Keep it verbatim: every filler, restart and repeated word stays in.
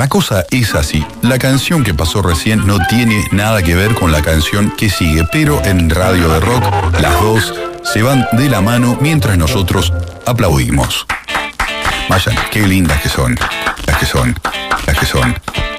La cosa es así. La canción que pasó recién no tiene nada que ver con la canción que sigue, pero en Radio de Rock las dos se van de la mano mientras nosotros aplaudimos. Vayan, qué lindas que son, las que son, las que son.